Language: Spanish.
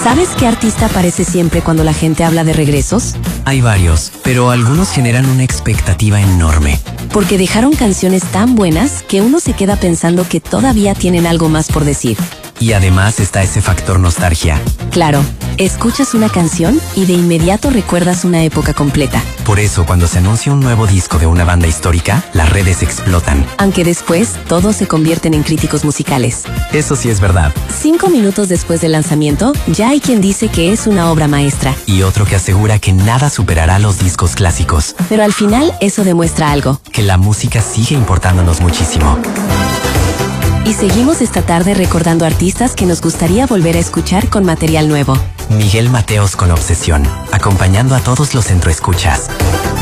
¿Sabes qué artista aparece siempre cuando la gente habla de regresos? Hay varios, pero algunos generan una expectativa enorme. Porque dejaron canciones tan buenas que uno se queda pensando que todavía tienen algo más por decir. Y además está ese factor nostalgia. Claro, escuchas una canción y de inmediato recuerdas una época completa. Por eso, cuando se anuncia un nuevo disco de una banda histórica, las redes explotan. Aunque después todos se convierten en críticos musicales. Eso sí es verdad. 5 minutos después del lanzamiento, ya hay quien dice que es una obra maestra. Y otro que asegura que nada superará los discos clásicos. Pero al final eso demuestra algo. Que la música sigue importándonos muchísimo. Y seguimos esta tarde recordando artistas que nos gustaría volver a escuchar con material nuevo. Miguel Mateos con Obsesión, acompañando a todos los centroescuchas.